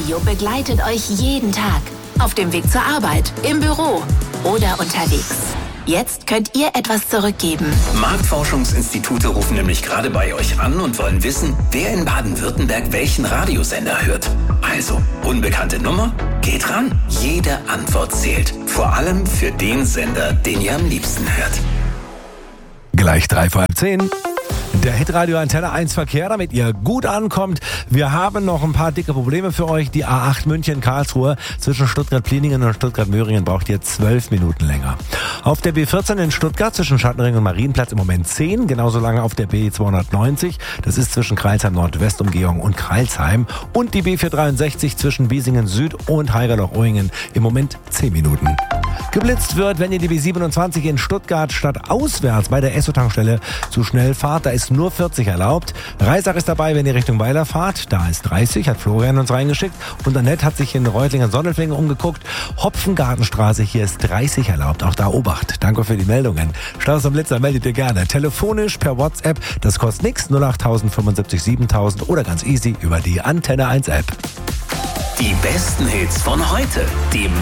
Radio begleitet euch jeden Tag. Auf dem Weg zur Arbeit, im Büro oder unterwegs. Jetzt könnt ihr etwas zurückgeben. Marktforschungsinstitute rufen nämlich gerade bei euch an und wollen wissen, wer in Baden-Württemberg welchen Radiosender hört. Also, unbekannte Nummer? Geht ran. Jede Antwort zählt. Vor allem für den Sender, den ihr am liebsten hört. Gleich 9:45. Der Hitradio Antenne 1 Verkehr, damit ihr gut ankommt. Wir haben noch ein paar dicke Probleme für euch. Die A8 München-Karlsruhe zwischen Stuttgart-Pliningen und Stuttgart-Möhringen braucht ihr 12 Minuten länger. Auf der B14 in Stuttgart zwischen Schattenring und Marienplatz im Moment 10. Genauso lange auf der B290. Das ist zwischen Kreilsheim Nordwestumgehung und Kreilsheim. Und die B463 zwischen Biesingen Süd und Haigerloch-Oingen im Moment 10 Minuten. Geblitzt wird, wenn ihr die B27 in Stuttgart statt auswärts bei der Esso-Tankstelle zu schnell fahrt. Da ist nur 40 erlaubt. Reisach ist dabei, wenn ihr Richtung Weiler fahrt. Da ist 30, hat Florian uns reingeschickt. Und Annette hat sich in Reutlingen-Sondelfingen umgeguckt. Hopfengartenstraße, hier ist 30 erlaubt. Auch da Obacht. Danke für die Meldungen. Staus am Blitzer meldet ihr gerne. Telefonisch, per WhatsApp. Das kostet nichts. 08000 75 7000 oder ganz easy über die Antenne 1 App. Die besten Hits von heute, dem